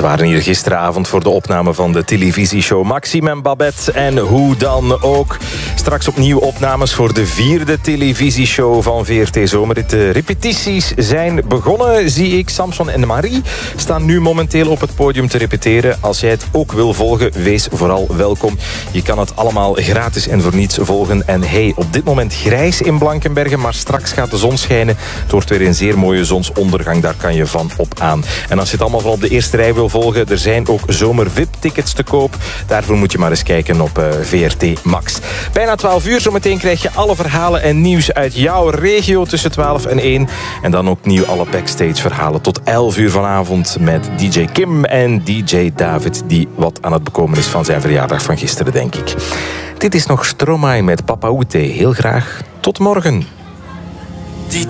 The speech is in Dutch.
Ze waren hier gisteravond voor de opname van de televisieshow Maxime en Babette. En hoe dan ook. Straks opnieuw opnames voor de 4e televisieshow van VRT Zomerrit. De repetities zijn begonnen, zie ik. Samson en Marie staan nu momenteel op het podium te repeteren. Als jij het ook wil volgen, wees vooral welkom. Je kan het allemaal gratis en voor niets volgen. En hey, op dit moment grijs in Blankenbergen, maar straks gaat de zon schijnen. Het wordt weer een zeer mooie zonsondergang, daar kan je van op aan. En als je het allemaal van op de eerste rij wil volgen, er zijn ook zomer-VIP-tickets te koop. Daarvoor moet je maar eens kijken op VRT Max. Bijna 12 uur, zometeen krijg je alle verhalen en nieuws uit jouw regio tussen 12 en 1. En dan ook nieuw alle backstage-verhalen tot 11 uur vanavond met DJ Kim en DJ David, die wat aan het bekomen is van zijn verjaardag van gisteren, denk ik. Dit is nog Stromae met Papa Oete. Heel graag tot morgen.